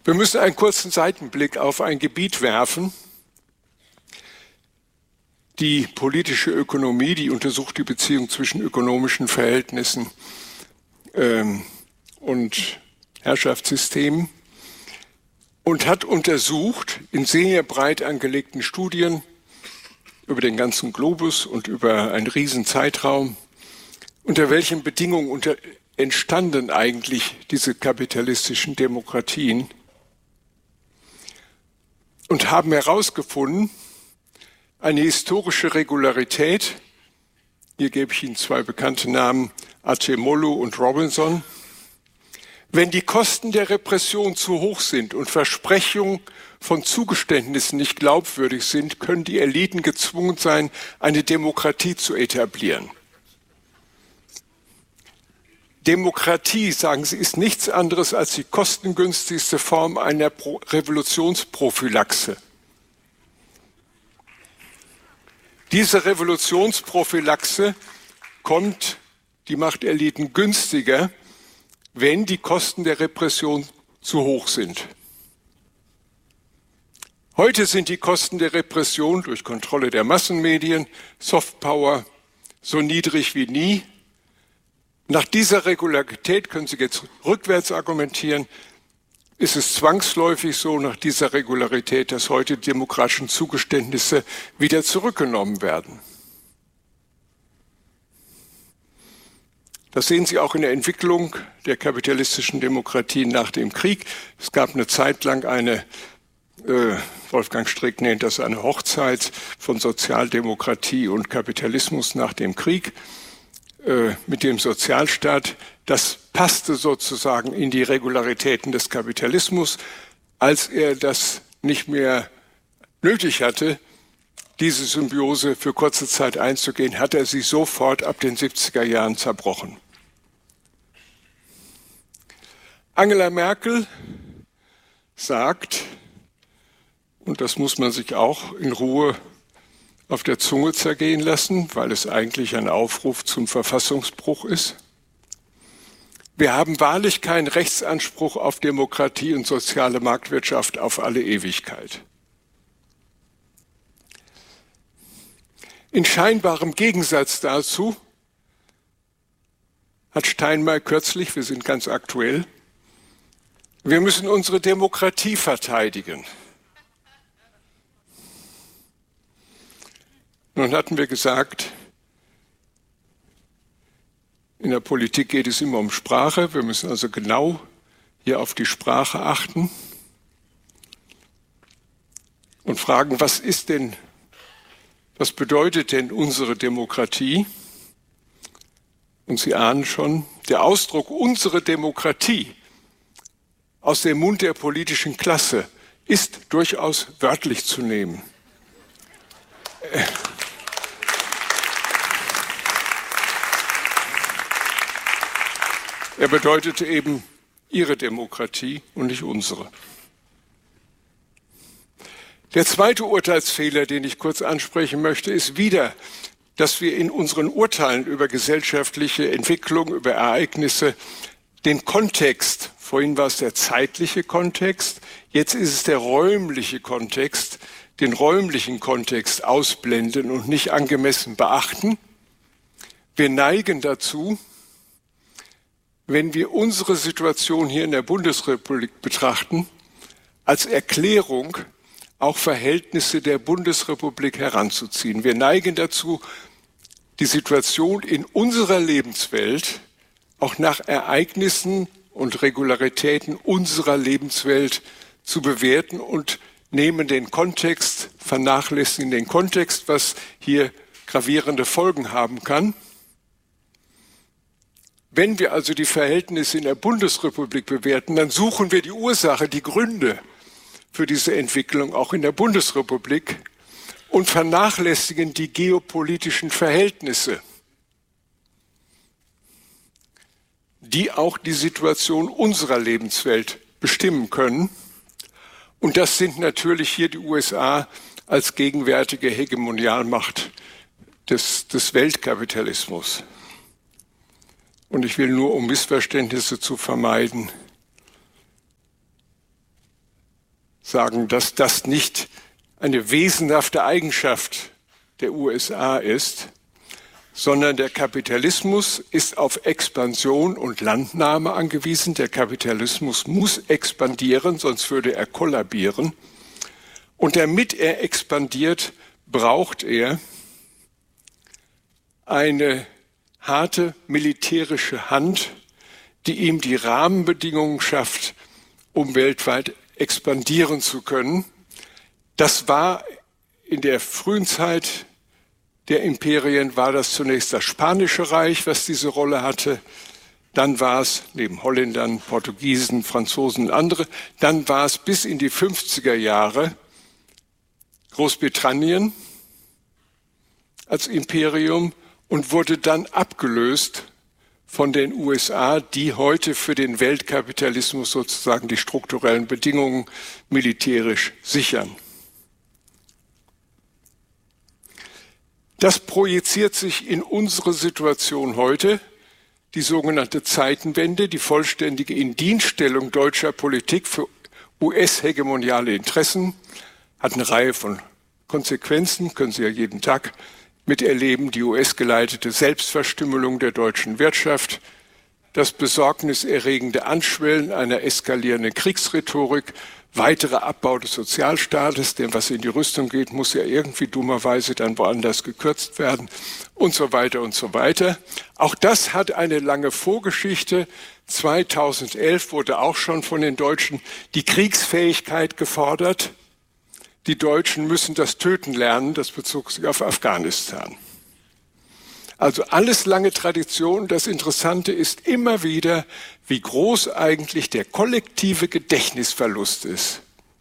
Wir müssen einen kurzen Seitenblick auf ein Gebiet werfen. Die politische Ökonomie, die untersucht die Beziehung zwischen ökonomischen Verhältnissen und Herrschaftssystemen und hat untersucht in sehr breit angelegten Studien über den ganzen Globus und über einen riesen Zeitraum, unter welchen Bedingungen entstanden eigentlich diese kapitalistischen Demokratien und haben herausgefunden, eine historische Regularität, hier gebe ich Ihnen zwei bekannte Namen, Acemoglu und Robinson. Wenn die Kosten der Repression zu hoch sind und Versprechungen von Zugeständnissen nicht glaubwürdig sind, können die Eliten gezwungen sein, eine Demokratie zu etablieren. Demokratie, sagen sie, ist nichts anderes als die kostengünstigste Form einer Revolutionsprophylaxe. Diese Revolutionsprophylaxe die macht Eliten günstiger, wenn die Kosten der Repression zu hoch sind. Heute sind die Kosten der Repression durch Kontrolle der Massenmedien, Softpower so niedrig wie nie. Nach dieser Regularität, können Sie jetzt rückwärts argumentieren, ist es zwangsläufig so nach dieser Regularität, dass heute demokratische Zugeständnisse wieder zurückgenommen werden. Das sehen Sie auch in der Entwicklung der kapitalistischen Demokratien nach dem Krieg. Es gab eine Zeit lang Wolfgang Strick nennt das eine Hochzeit von Sozialdemokratie und Kapitalismus nach dem Krieg. Mit dem Sozialstaat, das passte sozusagen in die Regularitäten des Kapitalismus. Als er das nicht mehr nötig hatte, diese Symbiose für kurze Zeit einzugehen, hat er sie sofort ab den 70er Jahren zerbrochen. Angela Merkel sagt, und das muss man sich auch in Ruhe auf der Zunge zergehen lassen, weil es eigentlich ein Aufruf zum Verfassungsbruch ist. Wir haben wahrlich keinen Rechtsanspruch auf Demokratie und soziale Marktwirtschaft auf alle Ewigkeit. In scheinbarem Gegensatz dazu hat Steinmeier kürzlich, wir sind ganz aktuell, wir müssen unsere Demokratie verteidigen. Nun hatten wir gesagt, in der Politik geht es immer um Sprache. Wir müssen also genau hier auf die Sprache achten und fragen, was bedeutet denn unsere Demokratie? Und Sie ahnen schon, der Ausdruck unsere Demokratie aus dem Mund der politischen Klasse ist durchaus wörtlich zu nehmen. Er bedeutete eben ihre Demokratie und nicht unsere. Der zweite Urteilsfehler, den ich kurz ansprechen möchte, ist wieder, dass wir in unseren Urteilen über gesellschaftliche Entwicklung, über Ereignisse den Kontext, vorhin war es der zeitliche Kontext, jetzt ist es der räumliche Kontext, den räumlichen Kontext ausblenden und nicht angemessen beachten. Wir neigen dazu, wenn wir unsere Situation hier in der Bundesrepublik betrachten, als Erklärung auch Verhältnisse der Bundesrepublik heranzuziehen. Wir neigen dazu, die Situation in unserer Lebenswelt auch nach Ereignissen und Regularitäten unserer Lebenswelt zu bewerten und nehmen den Kontext, vernachlässigen den Kontext, was hier gravierende Folgen haben kann. Wenn wir also die Verhältnisse in der Bundesrepublik bewerten, dann suchen wir die Ursache, die Gründe für diese Entwicklung auch in der Bundesrepublik und vernachlässigen die geopolitischen Verhältnisse, die auch die Situation unserer Lebenswelt bestimmen können. Und das sind natürlich hier die USA als gegenwärtige Hegemonialmacht des Weltkapitalismus. Und ich will nur, um Missverständnisse zu vermeiden, sagen, dass das nicht eine wesenhafte Eigenschaft der USA ist, sondern der Kapitalismus ist auf Expansion und Landnahme angewiesen. Der Kapitalismus muss expandieren, sonst würde er kollabieren. Und damit er expandiert, braucht er eine harte militärische Hand, die ihm die Rahmenbedingungen schafft, um weltweit expandieren zu können. Das war in der frühen Zeit der Imperien, war das zunächst das Spanische Reich, was diese Rolle hatte. Dann war es, neben Holländern, Portugiesen, Franzosen und andere, dann war es bis in die 50er Jahre Großbritannien als Imperium und wurde dann abgelöst von den USA, die heute für den Weltkapitalismus sozusagen die strukturellen Bedingungen militärisch sichern. Das projiziert sich in unsere Situation heute, die sogenannte Zeitenwende, die vollständige Indienststellung deutscher Politik für US-hegemoniale Interessen, hat eine Reihe von Konsequenzen, können Sie ja jeden Tag miterleben, die US-geleitete Selbstverstümmelung der deutschen Wirtschaft, das besorgniserregende Anschwellen einer eskalierenden Kriegsrhetorik, weiterer Abbau des Sozialstaates, denn was in die Rüstung geht, muss ja irgendwie dummerweise dann woanders gekürzt werden und so weiter und so weiter. Auch das hat eine lange Vorgeschichte. 2011 wurde auch schon von den Deutschen die Kriegsfähigkeit gefordert. Die Deutschen müssen das Töten lernen, das bezog sich auf Afghanistan. Also alles lange Tradition. Das Interessante ist immer wieder, wie groß eigentlich der kollektive Gedächtnisverlust ist.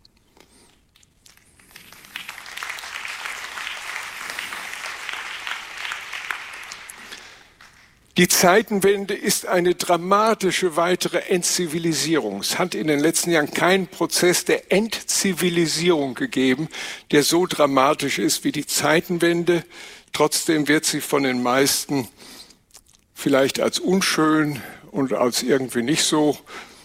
Die Zeitenwende ist eine dramatische weitere Entzivilisierung. Es hat in den letzten Jahren keinen Prozess der Entzivilisierung gegeben, der so dramatisch ist wie die Zeitenwende. Trotzdem wird sie von den meisten vielleicht als unschön und als irgendwie nicht so,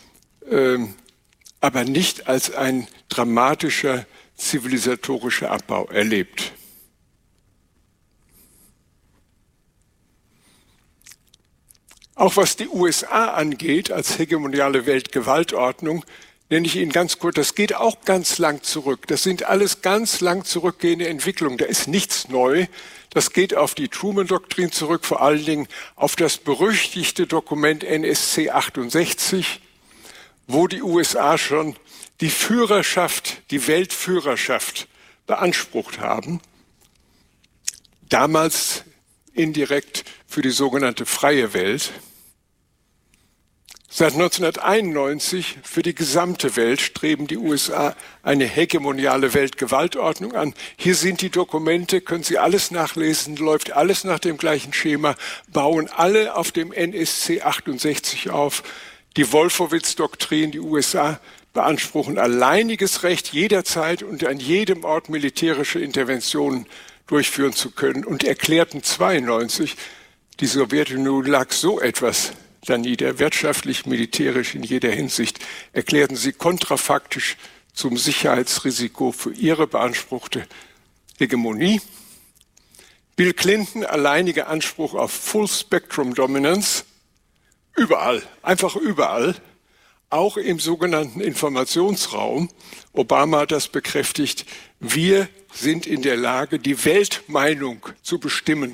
aber nicht als ein dramatischer zivilisatorischer Abbau erlebt. Auch was die USA angeht, als hegemoniale Weltgewaltordnung, nenne ich Ihnen ganz kurz, das geht auch ganz lang zurück. Das sind alles ganz lang zurückgehende Entwicklungen. Da ist nichts neu. Das geht auf die Truman-Doktrin zurück, vor allen Dingen auf das berüchtigte Dokument NSC 68, wo die USA schon die Führerschaft, die Weltführerschaft beansprucht haben. Damals indirekt für die sogenannte freie Welt. Seit 1991 für die gesamte Welt streben die USA eine hegemoniale Weltgewaltordnung an. Hier sind die Dokumente, können Sie alles nachlesen, läuft alles nach dem gleichen Schema, bauen alle auf dem NSC 68 auf. Die Wolfowitz-Doktrin, die USA beanspruchen alleiniges Recht, jederzeit und an jedem Ort militärische Interventionen durchführen zu können und erklärten 92, die Sowjetunion lag so etwas da nieder, wirtschaftlich, militärisch in jeder Hinsicht, erklärten sie kontrafaktisch zum Sicherheitsrisiko für ihre beanspruchte Hegemonie. Bill Clinton, alleiniger Anspruch auf Full-Spectrum-Dominance, überall, einfach überall, auch im sogenannten Informationsraum. Obama hat das bekräftigt. Wir sind in der Lage, die Weltmeinung zu bestimmen.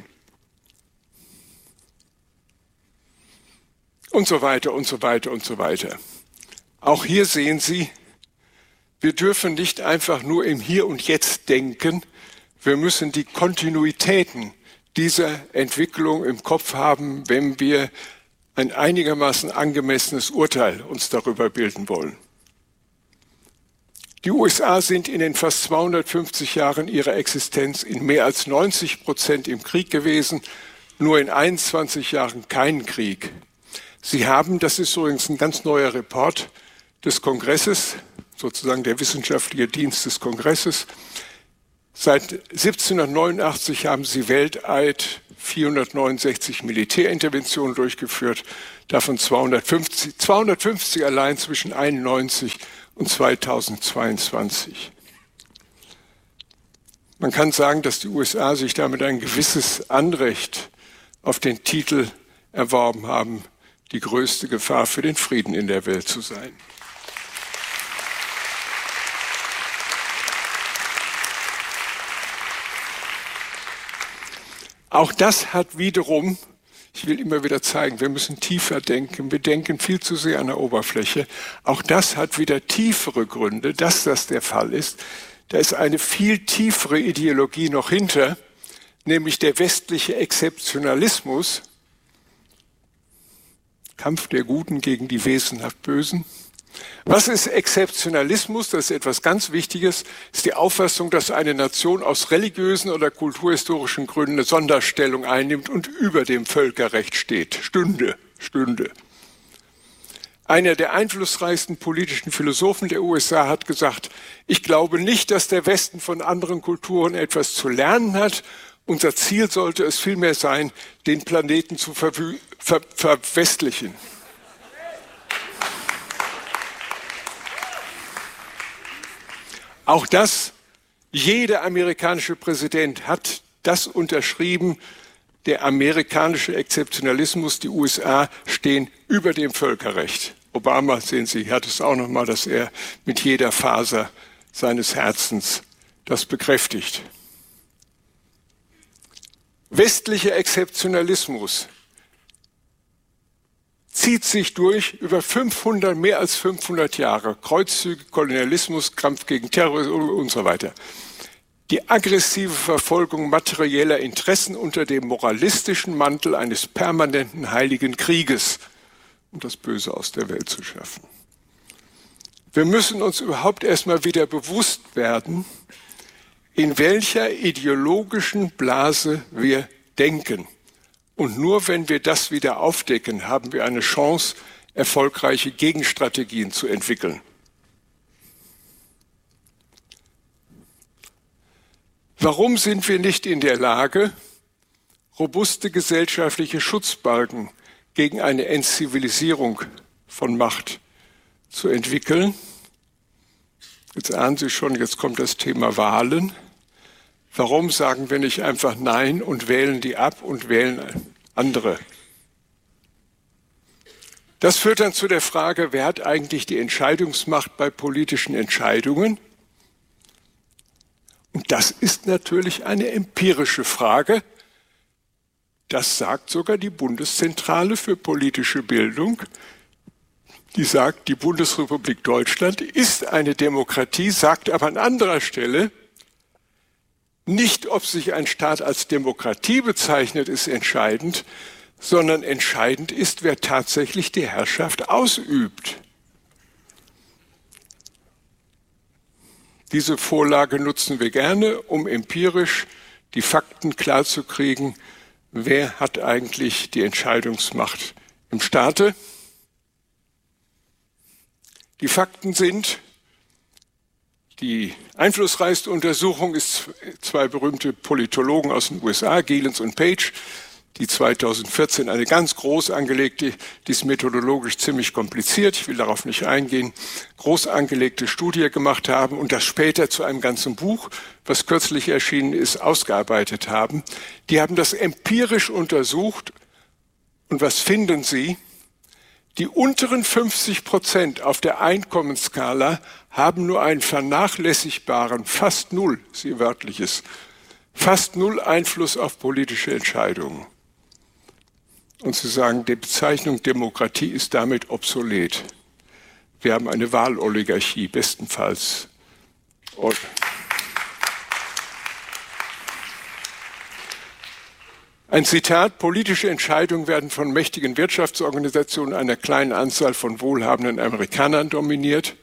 Und so weiter und so weiter und so weiter. Auch hier sehen Sie, wir dürfen nicht einfach nur im Hier und Jetzt denken. Wir müssen die Kontinuitäten dieser Entwicklung im Kopf haben, wenn wir ein einigermaßen angemessenes Urteil uns darüber bilden wollen. Die USA sind in den fast 250 Jahren ihrer Existenz in mehr als 90% im Krieg gewesen, nur in 21 Jahren keinen Krieg. Sie haben, das ist übrigens ein ganz neuer Report des Kongresses, sozusagen der wissenschaftliche Dienst des Kongresses. Seit 1789 haben sie weltweit 469 Militärinterventionen durchgeführt, davon 250 allein zwischen 91 und 2022. Man kann sagen, dass die USA sich damit ein gewisses Anrecht auf den Titel erworben haben, die größte Gefahr für den Frieden in der Welt zu sein. Auch das hat wiederum, ich will immer wieder zeigen, wir müssen tiefer denken, wir denken viel zu sehr an der Oberfläche. Auch das hat wieder tiefere Gründe, dass das der Fall ist. Da ist eine viel tiefere Ideologie noch hinter, nämlich der westliche Exzeptionalismus, Kampf der Guten gegen die wesenhaft Bösen. Was ist Exzeptionalismus? Das ist etwas ganz Wichtiges. Das ist die Auffassung, dass eine Nation aus religiösen oder kulturhistorischen Gründen eine Sonderstellung einnimmt und über dem Völkerrecht steht. Stünde. Einer der einflussreichsten politischen Philosophen der USA hat gesagt, ich glaube nicht, dass der Westen von anderen Kulturen etwas zu lernen hat. Unser Ziel sollte es vielmehr sein, den Planeten zu verwestlichen. Auch das, jeder amerikanische Präsident hat das unterschrieben, der amerikanische Exzeptionalismus, die USA stehen über dem Völkerrecht. Obama, sehen Sie, hat es auch nochmal, dass er mit jeder Faser seines Herzens das bekräftigt. Westlicher Exzeptionalismus zieht sich durch über mehr als 500 Jahre. Kreuzzüge, Kolonialismus, Kampf gegen Terrorismus und so weiter. Die aggressive Verfolgung materieller Interessen unter dem moralistischen Mantel eines permanenten heiligen Krieges, um das Böse aus der Welt zu schaffen. Wir müssen uns überhaupt erstmal wieder bewusst werden, in welcher ideologischen Blase wir denken. Und nur wenn wir das wieder aufdecken, haben wir eine Chance, erfolgreiche Gegenstrategien zu entwickeln. Warum sind wir nicht in der Lage, robuste gesellschaftliche Schutzbalken gegen eine Entzivilisierung von Macht zu entwickeln? Jetzt ahnen Sie schon, jetzt kommt das Thema Wahlen. Warum sagen wir nicht einfach Nein und wählen die ab und wählen andere? Das führt dann zu der Frage, wer hat eigentlich die Entscheidungsmacht bei politischen Entscheidungen? Und das ist natürlich eine empirische Frage. Das sagt sogar die Bundeszentrale für politische Bildung. Die sagt, die Bundesrepublik Deutschland ist eine Demokratie, sagt aber an anderer Stelle, nicht, ob sich ein Staat als Demokratie bezeichnet, ist entscheidend, sondern entscheidend ist, wer tatsächlich die Herrschaft ausübt. Diese Vorlage nutzen wir gerne, um empirisch die Fakten klarzukriegen, wer hat eigentlich die Entscheidungsmacht im Staate. Die Fakten sind, die einflussreichste Untersuchung ist zwei berühmte Politologen aus den USA, Gilens und Page, die 2014 eine ganz groß angelegte, die ist methodologisch ziemlich kompliziert, ich will darauf nicht eingehen, groß angelegte Studie gemacht haben und das später zu einem ganzen Buch, was kürzlich erschienen ist, ausgearbeitet haben. Die haben das empirisch untersucht und was finden Sie? Die unteren 50% auf der Einkommensskala haben nur einen vernachlässigbaren, fast null, Sie wörtliches, fast null Einfluss auf politische Entscheidungen. Und Sie sagen, die Bezeichnung Demokratie ist damit obsolet. Wir haben eine Wahloligarchie, bestenfalls. Ein Zitat, politische Entscheidungen werden von mächtigen Wirtschaftsorganisationen einer kleinen Anzahl von wohlhabenden Amerikanern dominiert.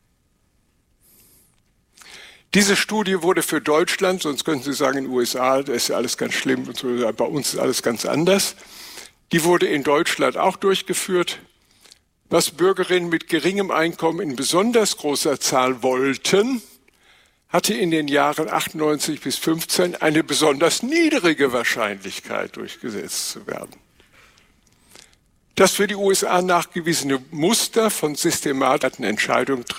Diese Studie wurde für Deutschland, sonst könnten Sie sagen, in den USA, da ist ja alles ganz schlimm, und so, bei uns ist alles ganz anders. Die wurde in Deutschland auch durchgeführt. Was Bürgerinnen mit geringem Einkommen in besonders großer Zahl wollten, hatte in den Jahren 98 bis 15 eine besonders niedrige Wahrscheinlichkeit, durchgesetzt zu werden. Das für die USA nachgewiesene Muster von systematischen Entscheidungen